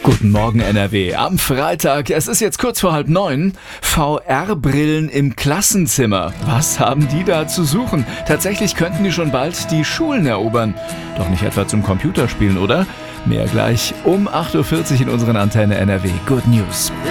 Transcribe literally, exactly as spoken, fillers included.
Guten Morgen N R W. Am Freitag, es ist jetzt kurz vor halb neun, V R-Brillen im Klassenzimmer. Was haben die da zu suchen? Tatsächlich könnten die schon bald die Schulen erobern. Doch nicht etwa zum Computerspielen, oder? Mehr gleich um acht Uhr vierzig in unseren Antenne N R W Good News.